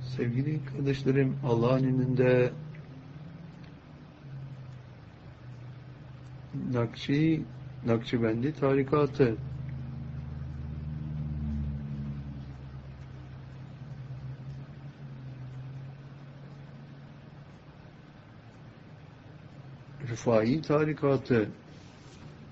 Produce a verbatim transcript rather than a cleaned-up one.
Sevgili kardeşlerim, Allah'ın izniyle Nakşi, Nakşibendi tarikatı Rıfai tarikatı